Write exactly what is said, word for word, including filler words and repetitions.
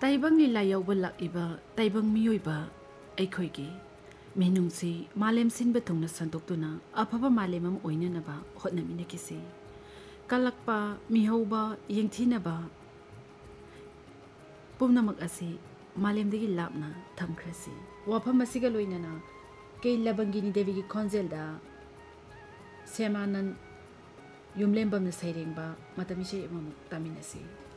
ꯇꯥꯏꯕꯪ ꯂꯤꯂꯥ ꯌꯥꯎꯕ ꯂꯥꯛꯂꯤꯕ ꯇꯥꯏꯕꯪ ꯃꯤꯑꯣꯏꯕ ꯑꯩꯈꯣꯏꯒꯤ ꯃꯤꯅꯨꯡꯁꯤ ꯃꯥꯂꯦꯝ ꯁꯤꯟꯕ ꯊꯨꯡꯅ ꯁꯟꯗꯣꯛꯇꯨꯅ ꯑꯐꯕ ꯃꯥꯂꯦꯝ ꯑꯃ ꯑꯣꯏꯅꯅꯕ ꯍꯣꯠꯅꯃꯤꯟꯅꯈꯤꯁꯤ ꯀꯜꯂꯛꯄ ꯃꯤꯍꯧꯕ ꯌꯦꯡꯊꯤꯅꯕ ꯄꯨꯝꯅꯃꯛ ꯑꯁꯤ ꯃꯥꯂꯦꯝꯗꯒꯤ ꯂꯥꯞꯅ ꯊꯝꯈ꯭ꯔꯁꯤ ꯋꯥꯐꯝ ꯑꯁꯤꯒ ꯂꯣꯏꯅꯅ ꯀꯦ ꯂꯕꯪꯒꯤꯅꯤ ꯗꯦꯕꯤꯒꯤ ꯈꯣꯟꯖꯦꯜꯗ ꯁꯦꯃꯥꯅꯟ ꯌꯨꯝꯂꯦꯝꯕꯝꯅ ꯁꯩꯔꯦꯡꯕ ꯃꯇꯝ ꯏꯁꯩ ꯑꯃꯃꯨꯛ ꯇꯥꯃꯤꯟꯅꯁꯤ